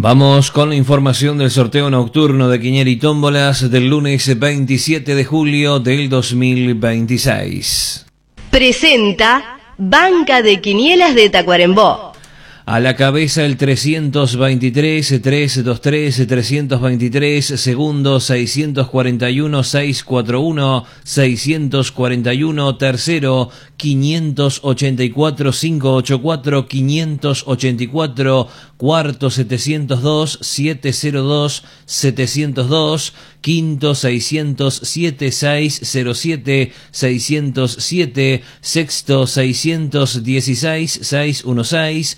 Vamos con la información del sorteo nocturno de Quiniela y Tómbolas del lunes 27 de julio del 2026. Presenta Banca de Quinielas de Tacuarembó. A la cabeza el 323, 323, 323, segundo 641, 641, 641, tercero 584, 584, 584, cuarto 702, 702, 702, quinto 607, 607, 607, sexto 616, 616,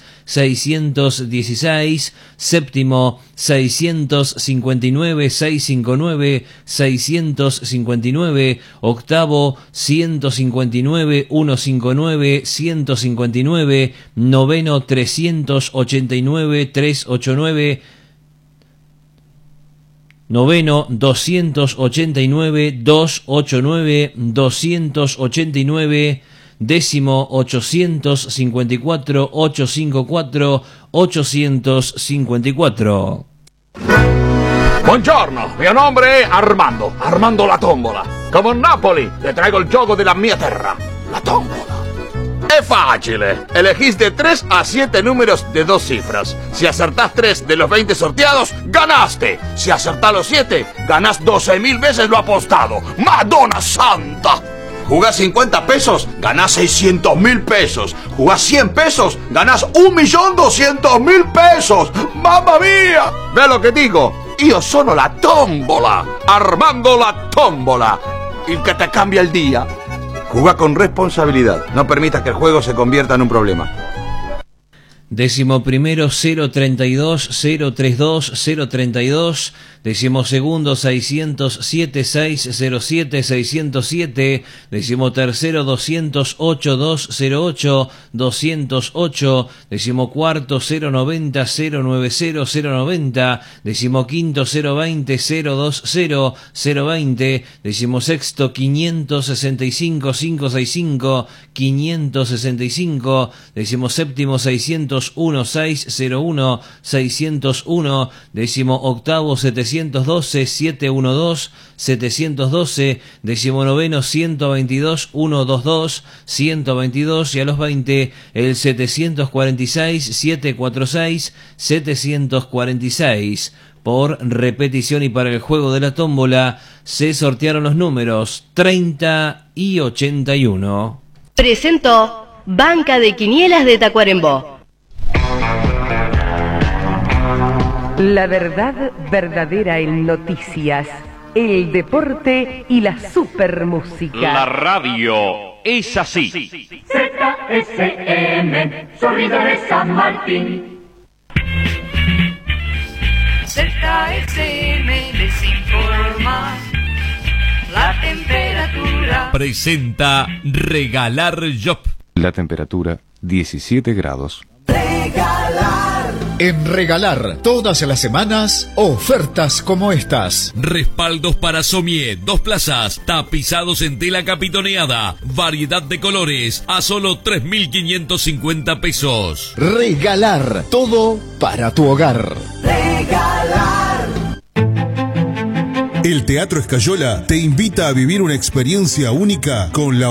616, séptimo 659, 659, 659, octavo 159, 159, 159, noveno 389, 389, noveno 289, 289, 289, décimo 854, 854, 854. Buongiorno, mio nome è Armando, Armando la Tombola. Come a Napoli, le traigo il gioco della mia terra, la tombola. Es fácil, elegís de 3 a 7 números de 2 cifras. Si acertás 3 de los 20 sorteados, ganaste. Si acertás los 7, ganás 12.000 veces lo apostado. ¡Madonna Santa! Jugás 50 pesos, ganás 600.000 pesos. Jugás 100 pesos, ganás 1.200.000 pesos. ¡Mamma mía! ¿Ve lo que digo? Io sono la tombola, Armando la Tombola, el que te cambia el día. Juega con responsabilidad, no permitas que el juego se convierta en un problema. Décimo primero 032, 032, 032, décimo segundo 607, 607, 607, décimo tercero 208, 208, 208, décimo cuarto 090, 090, 090, décimo quinto 020, 020, 020, décimo sexto 565, 565, 565, décimo séptimo 601, 601, 601, décimo octavo 712, 712, 712, décimo noveno 122, 122, 122 y a los 20 el 746, 746, 746. Por repetición y para el juego de la tómbola se sortearon los números 30 y 81. Presentó Banca de Quinielas de Tacuarembó. La verdad verdadera en noticias, el deporte y la supermúsica. La radio es así. ZSM, Sorriso de San Martín. ZSM les informa la temperatura. Presenta Regalar Job. La temperatura 17 grados. En Regalar, todas las semanas, ofertas como estas. Respaldos para somier, 2 plazas, tapizados en tela capitoneada, variedad de colores, a solo 3.550 pesos. Regalar, todo para tu hogar. Regalar. El Teatro Escayola te invita a vivir una experiencia única con la